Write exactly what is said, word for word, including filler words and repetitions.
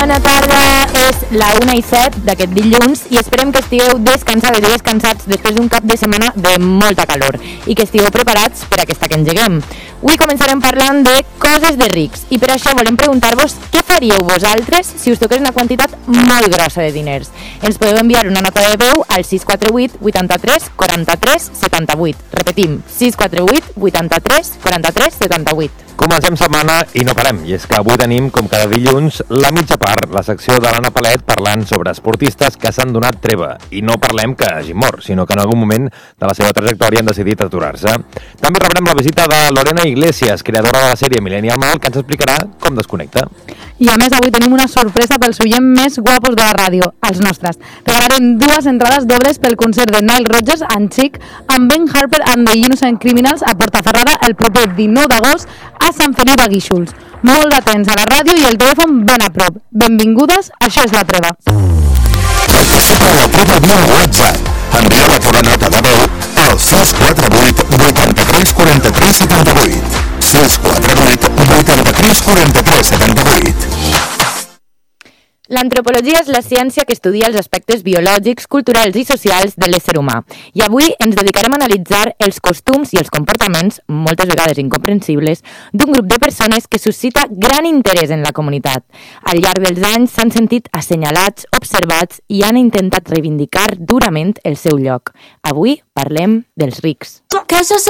Bona tarda, és la una i set d'aquest dilluns i esperem que estigueu descansades i descansats després d'un cap de setmana de molta calor i que estigueu preparats per aquesta que engeguem. Avui començarem parlant de coses de rics i per això volem preguntar-vos què faríeu vosaltres si us toqués una quantitat molt grossa de diners. Ens podeu enviar una nota de veu al sis quatre vuit vuitanta-tres quaranta-tres setanta-vuit. Repetim, sis quatre vuit vuitanta-tres quaranta-tres setanta-vuit. Comencem setmana i no parem, i és que avui tenim, com cada dilluns, la mitja part, la secció de l'Anna Palet parlant sobre esportistes que s'han donat treva. I no parlem que hagin mort, sinó que en algun moment de la seva trajectòria han decidit aturar-se. També rebrem la visita de Lorena Iglesias, creadora de la sèrie Millennial Mall, que ens explicarà com desconnecta. I a més avui tenim una sorpresa pels oients més guapos de la ràdio, els nostres. Regalarem dues entrades dobles pel concert de Nile Rodgers and Chic amb Ben Harper and the Innocent Criminals a Portaferrada el proper dinou d'agost a Sant Feliu de Guíxols. Molt atents a la ràdio i el telèfon ben a prop. Benvingudes, això és La Treva. Participa a La Treva via WhatsApp. Envia la teva nota de veu al sis quatre vuit vuitanta-tres quaranta-tres setanta-vuit. sis quatre vuit vuitanta-tres quaranta-tres setanta-vuit. L'antropologia és la ciència que estudia els aspectes biològics, culturals i socials de l'ésser humà. I avui ens dedicarem a analitzar els costums i els comportaments, moltes vegades incomprensibles, d'un grup de persones que suscita gran interès en la comunitat. Al llarg dels anys s'han sentit assenyalats, observats i han intentat reivindicar durament el seu lloc. Avui parlem dels rics. Que això